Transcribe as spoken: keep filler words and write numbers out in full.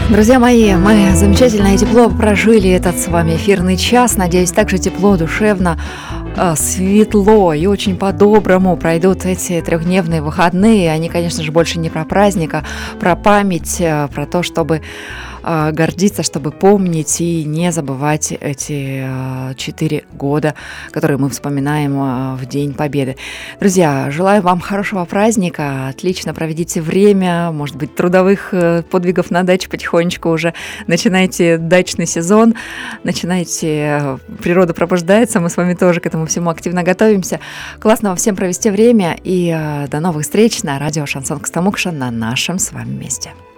Друзья мои, мы замечательно и тепло прожили этот с вами эфирный час. Надеюсь, также тепло, душевно, э, светло и очень по-доброму пройдут эти трехдневные выходные. Они, конечно же, больше не про праздник, а про память, э, про то, чтобы э, гордиться, чтобы помнить и не забывать эти э, четыре года, которые мы вспоминаем э, в День Победы. Друзья, желаю вам хорошего праздника, отлично проведите время, может быть, трудовых э, подвигов на даче потихонечку уже начинайте дачный сезон, начинайте, природа пробуждается, мы с вами тоже к этому всему активно готовимся. Классно вам всем провести время и э, до новых встреч на радио Шансон Костомукша на нашем с вами месте.